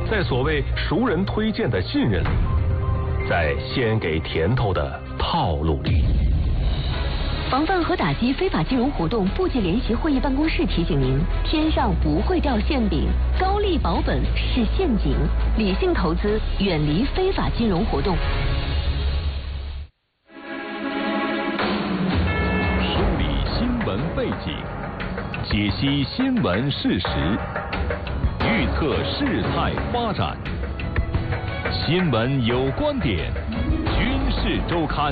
在所谓熟人推荐的信任里，在先给甜头的套路里。 防范和打击非法金融活动部级联席会议办公室提醒您：天上不会掉馅饼，高利保本是陷阱，理性投资，远离非法金融活动。 梳理新闻背景，解析新闻事实，预测事态发展。新闻有观点，军事周刊。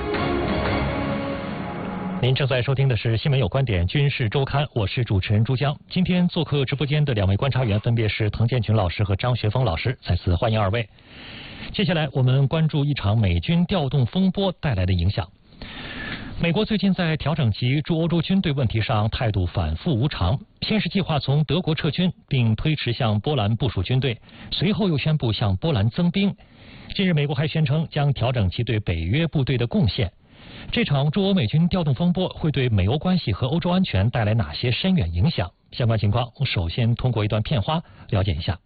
您正在收听的是《新闻有观点·军事周刊》，我是主持人朱江。今天做客直播间的两位观察员分别是滕建群老师和张学峰老师，在此欢迎二位。接下来我们关注一场美军调动风波带来的影响。美国最近在调整其驻欧洲军队问题上态度反复无常，先是计划从德国撤军，并推迟向波兰部署军队，随后又宣布向波兰增兵。近日美国还宣称将调整其对北约部队的贡献。这场驻欧美军调动风波会对美欧关系和欧洲安全带来哪些深远影响？相关情况，我首先通过一段片花了解一下。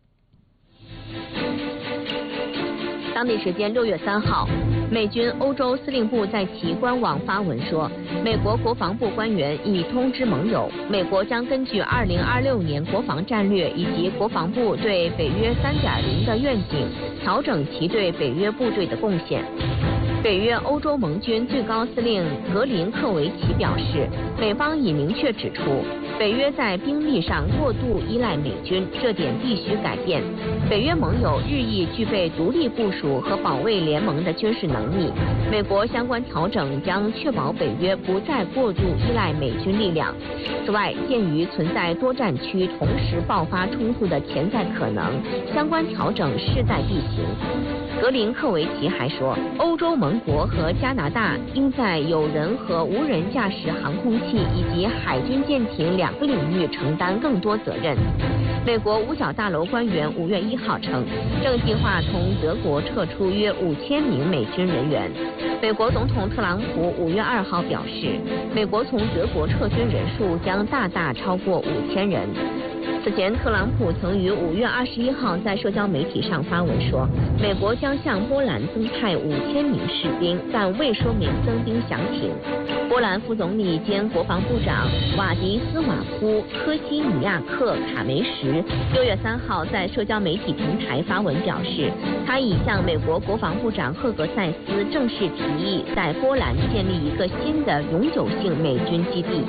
当地时间6月3号，美军欧洲司令部在其官网发文说，美国国防部官员已通知盟友，美国将根据2026年国防战略以及国防部对北约3.0的愿景，调整其对北约部队的贡献。北约欧洲盟军最高司令格林克维奇表示，美方已明确指出，北约在兵力上过度依赖美军，这点必须改变。北约盟友日益具备独立部署和保卫联盟的军事能力，美国相关调整将确保北约不再过度依赖美军力量。此外，鉴于存在多战区同时爆发冲突的潜在可能，相关调整势在必行。格林克维奇还说，欧洲盟国和加拿大应在有人和无人驾驶航空器以及海军舰艇2个领域承担更多责任。美国五角大楼官员5月1号称，正计划从德国撤出约5000名美军人员。美国总统特朗普5月2号表示，美国从德国撤军人数将大大超过5000人。此前，特朗普曾于5月21号在社交媒体上发文说，美国将向波兰增派5000名士兵，但未说明增兵详情。波兰副总理兼国防部长瓦迪斯瓦夫科西尼亚克卡梅什6月3号在社交媒体平台发文表示，他已向美国国防部长赫格塞斯正式提议，在波兰建立一个新的永久性美军基地。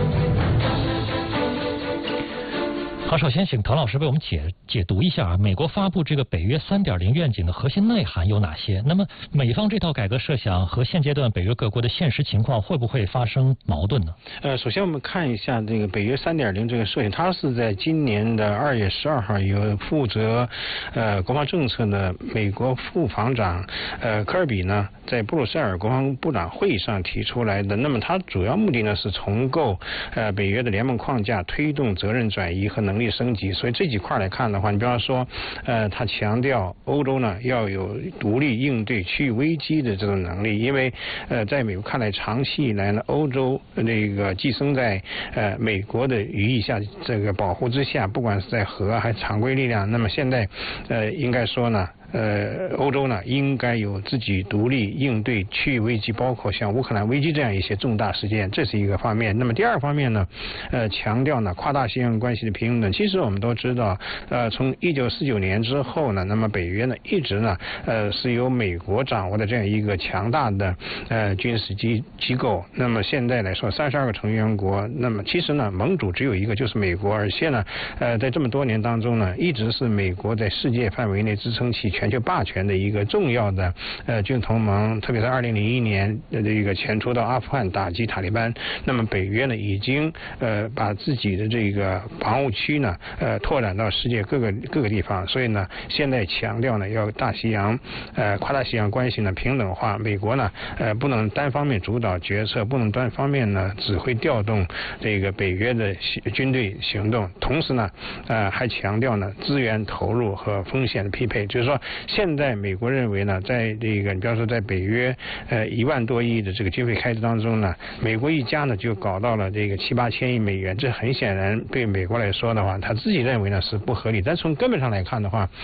好，首先请滕老师为我们解读一下美国发布这个北约3.0愿景的核心内涵有哪些？那么美方这套改革设想和现阶段北约各国的现实情况会不会发生矛盾呢？ 首先我们看一下这个北约3.0这个设想，它是在今年的2月12号由负责国防政策的美国副防长科尔比呢在布鲁塞尔国防部长会议上提出来的。那么它主要目的呢是重构北约的联盟框架，推动责任转移和能力升级。所以这几块来看的话，你比方说他强调欧洲呢要有独立应对区域危机的这种能力，因为在美国看来，长期以来呢，欧洲这个寄生在美国的羽翼下，这个保护之下，不管是在核还是常规力量，那么现在应该说呢欧洲呢应该有自己独立应对区域危机，包括像乌克兰危机这样一些重大事件，这是一个方面。那么第二方面呢强调呢跨大西洋关系的平等。其实我们都知道从1949年之后呢，那么北约呢一直呢是由美国掌握的这样一个强大的军事机构。那么现在来说32个成员国，那么其实呢盟主只有一个，就是美国，而且呢在这么多年当中呢，一直是美国在世界范围内支撑起全球霸权的一个重要的军事同盟。特别是2001年这个前出到阿富汗打击塔利班，那么北约呢已经把自己的这个防务区呢拓展到世界各个地方。所以呢现在强调呢要大西洋跨大西洋关系呢平等化，美国呢不能单方面主导决策，不能单方面呢指挥调动这个北约的军队行动，同时呢还强调呢资源投入和风险的匹配。就是说现在美国认为呢，在这个你比方说在北约1万多亿的这个军费开支当中呢，美国一家呢就搞到了这个7、8千亿美元，这很显然对美国来说的话，他自己认为呢是不合理。但从根本上来看的话，